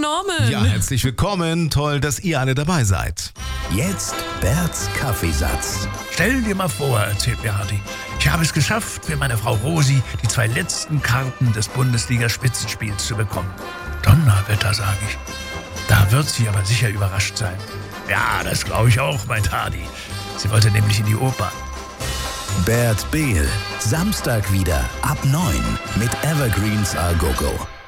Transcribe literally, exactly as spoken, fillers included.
Norman. Ja, herzlich willkommen. Toll, dass ihr alle dabei seid. Jetzt Berts Kaffeesatz. Stell dir mal vor, erzählt mir Hardy, ich habe es geschafft, für meine Frau Rosi die zwei letzten Karten des Bundesliga-Spitzenspiels zu bekommen. Donnerwetter, sage ich. Da wird sie aber sicher überrascht sein. Ja, das glaube ich auch, meint Hardy. Sie wollte nämlich in die Oper. Bert Behl, Samstag wieder ab neun mit Evergreens A Go Go.